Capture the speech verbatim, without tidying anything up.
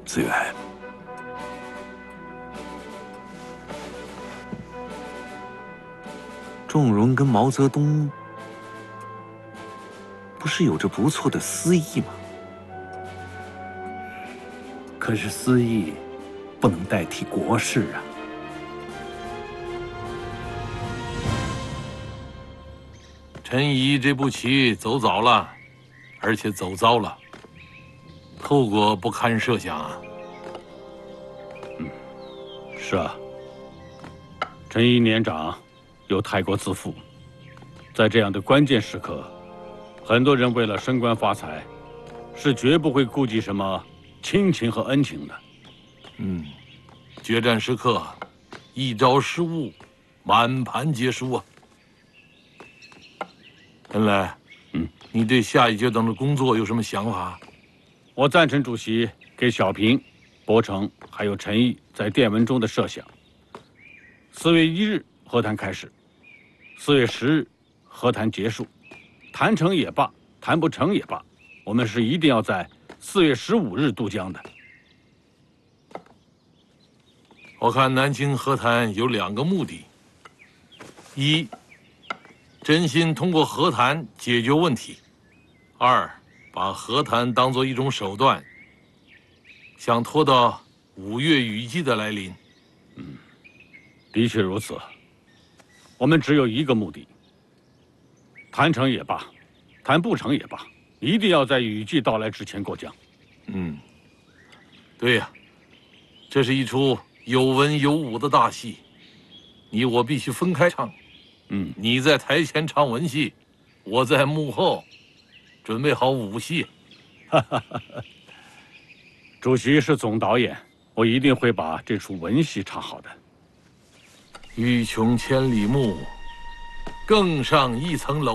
子远，仲荣跟毛泽东不是有着不错的私意吗？ 可是私意不能代替国事啊。 陈仪这步棋走早了，而且走糟了，后果不堪设想啊！ 嗯，是啊。陈仪年长，又太过自负，在这样的关键时刻，很多人为了升官发财，是绝不会顾及什么亲情和恩情的。 嗯，决战时刻，一招失误，满盘皆输啊！恩来， 嗯， 你对下一阶段的工作有什么想法？ 我赞成主席给小平、伯承还有陈毅在电文中的设想。四月一日和谈开始，四月十日和谈结束，谈成也罢，谈不成也罢，我们是一定要在四月十五日渡江的。 我看南京和谈有两个目的：一，真心通过和谈解决问题；二，把和谈当作一种手段，想拖到五月雨季的来临。 嗯，的确如此。我们只有一个目的：谈成也罢，谈不成也罢，一定要在雨季到来之前过江。 嗯，对呀，这是一出有文有武的大戏，你我必须分开唱。 嗯， 你在台前唱文戏，我在幕后准备好武戏。 哈哈哈！主席是总导演，我一定会把这出文戏唱好的。 欲穷千里目，更上一层楼。